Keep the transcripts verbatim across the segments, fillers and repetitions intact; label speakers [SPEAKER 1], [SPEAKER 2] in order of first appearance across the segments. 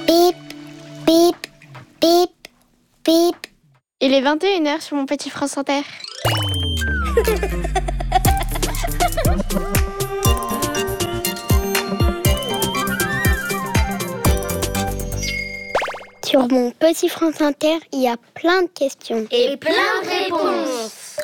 [SPEAKER 1] Bip, bip, bip, bip.
[SPEAKER 2] Il est vingt et une heures sur mon petit France Inter.
[SPEAKER 1] Sur mon petit France Inter, il y a plein de questions.
[SPEAKER 3] Et plein de réponses.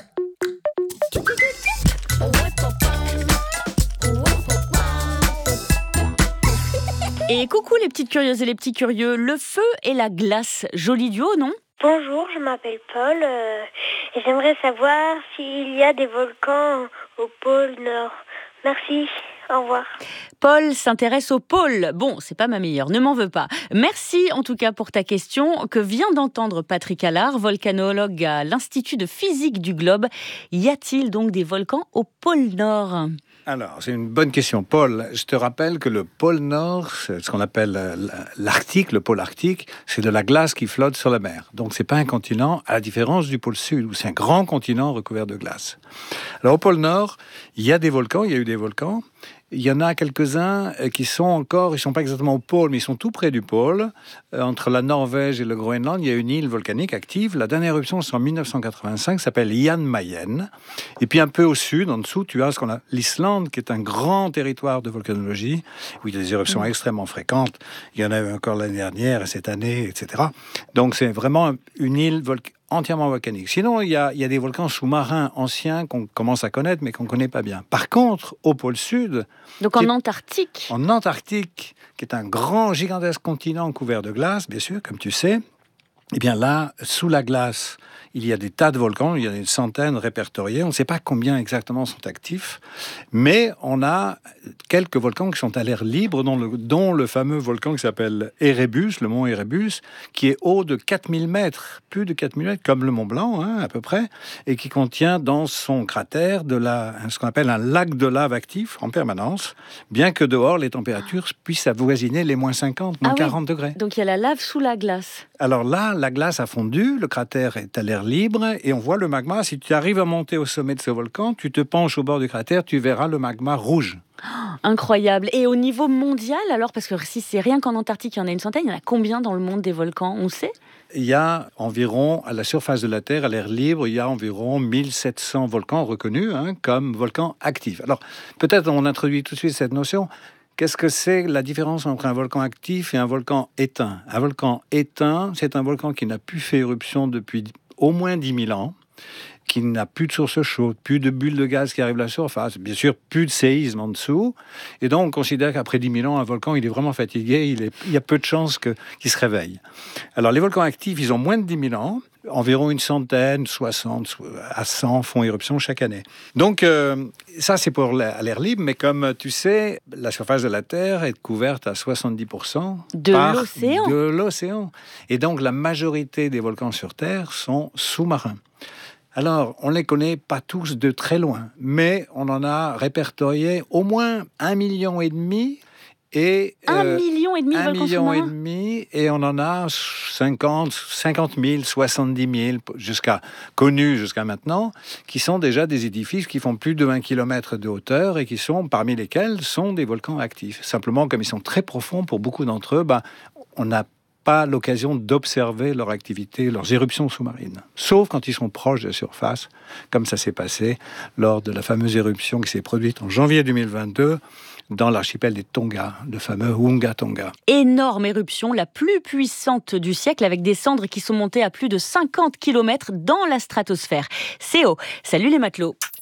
[SPEAKER 4] Et coucou les petites curieuses et les petits curieux, le feu et la glace, joli duo, non ?
[SPEAKER 5] Bonjour, je m'appelle Paul euh, et j'aimerais savoir s'il y a des volcans au pôle Nord. Merci, au revoir.
[SPEAKER 4] Paul s'intéresse au pôle. Bon, c'est pas ma meilleure, ne m'en veux pas. Merci en tout cas pour ta question que vient d'entendre Patrick Allard, volcanologue à l'Institut de physique du globe. Y a-t-il donc des volcans au pôle Nord ?
[SPEAKER 6] Alors, c'est une bonne question. Paul, je te rappelle que le pôle Nord, c'est ce qu'on appelle l'Arctique, le pôle Arctique, c'est de la glace qui flotte sur la mer. Donc, c'est pas un continent, à la différence du pôle Sud, où c'est un grand continent recouvert de glace. Alors, au pôle Nord, il y a des volcans, il y a eu des volcans. Il y en a quelques-uns qui sont encore, ils ne sont pas exactement au pôle, mais ils sont tout près du pôle. Euh, entre la Norvège et le Groenland, il y a une île volcanique active. La dernière éruption, c'est en mille neuf cent quatre-vingt-cinq, s'appelle Jan Mayen. Et puis un peu au sud, en dessous, tu as ce qu'on a l'Islande, qui est un grand territoire de volcanologie, où il y a des éruptions mmh. extrêmement fréquentes. Il y en a eu encore l'année dernière et cette année, et cetera. Donc c'est vraiment une île volcanique entièrement volcanique. Sinon, il y, a, il y a des volcans sous-marins anciens qu'on commence à connaître, mais qu'on ne connaît pas bien. Par contre, au pôle Sud...
[SPEAKER 4] Donc en Antarctique.
[SPEAKER 6] En Antarctique, qui est un grand, gigantesque continent couvert de glace, bien sûr, comme tu sais, eh bien là, sous la glace, il y a des tas de volcans, il y a des centaines répertoriés. On ne sait pas combien exactement sont actifs, mais on a quelques volcans qui sont à l'air libre, dont le, dont le fameux volcan qui s'appelle Erebus, le mont Erebus, qui est haut de quatre mille mètres, plus de quatre mille mètres, comme le Mont Blanc, hein, à peu près, et qui contient dans son cratère de la, ce qu'on appelle un lac de lave actif en permanence, bien que dehors, les températures puissent avoisiner les moins cinquante, moins ah quarante oui. degrés.
[SPEAKER 4] Donc il y a la lave sous la glace.
[SPEAKER 6] Alors là, la glace a fondu, le cratère est à l'air libre et on voit le magma. Si tu arrives à monter au sommet de ce volcan, tu te penches au bord du cratère, tu verras le magma rouge.
[SPEAKER 4] Oh, incroyable. Et au niveau mondial, alors, parce que si c'est rien qu'en Antarctique, il y en a une centaine, il y en a combien dans le monde des volcans, on sait ?
[SPEAKER 6] Il y a environ, à la surface de la Terre, à l'air libre, il y a environ mille sept cents volcans reconnus hein, comme volcans actifs. Alors, peut-être on introduit tout de suite cette notion. Qu'est-ce que c'est la différence entre un volcan actif et un volcan éteint ? Un volcan éteint, c'est un volcan qui n'a plus fait éruption depuis au moins dix mille ans, qui n'a plus de source chaude, plus de bulles de gaz qui arrivent à la surface, bien sûr, plus de séisme en dessous. Et donc, on considère qu'après dix mille ans, un volcan, il est vraiment fatigué, il, est, il y a peu de chances que, qu'il se réveille. Alors, les volcans actifs, ils ont moins de dix mille ans, environ une centaine, soixante à cent font éruption chaque année. Donc, euh, ça, c'est pour l'air libre, mais comme tu sais, la surface de la Terre est couverte à soixante-dix pour cent
[SPEAKER 4] de
[SPEAKER 6] par
[SPEAKER 4] l'océan.
[SPEAKER 6] de l'océan. Et donc, la majorité des volcans sur Terre sont sous-marins. Alors, on ne les connaît pas tous de très loin, mais on en a répertorié au moins un million et demi. Et,
[SPEAKER 4] un
[SPEAKER 6] euh,
[SPEAKER 4] million et demi de
[SPEAKER 6] un
[SPEAKER 4] volcans
[SPEAKER 6] million et
[SPEAKER 4] sous-marins.
[SPEAKER 6] demi, et on en a cinquante, cinquante mille, soixante-dix mille, jusqu'à, connus jusqu'à maintenant, qui sont déjà des édifices qui font plus de vingt kilomètres de hauteur et qui sont, parmi lesquels, sont des volcans actifs. Simplement, comme ils sont très profonds pour beaucoup d'entre eux, ben, on n'a pas l'occasion d'observer leur activité, leurs éruptions sous-marines. Sauf quand ils sont proches de la surface, comme ça s'est passé lors de la fameuse éruption qui s'est produite en janvier deux mille vingt-deux, dans l'archipel des Tonga, le fameux Hunga Tonga.
[SPEAKER 4] Énorme éruption, la plus puissante du siècle, avec des cendres qui sont montées à plus de cinquante kilomètres dans la stratosphère. C'est haut. Salut les matelots.